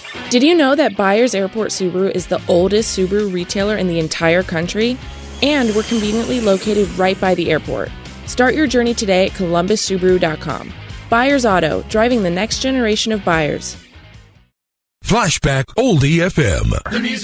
Did you know that Byers Airport Subaru is the oldest Subaru retailer in the entire country? And we're conveniently located right by the airport. Start your journey today at columbussubaru.com. Byers Auto, driving the next generation of buyers. Flashback Oldie FM.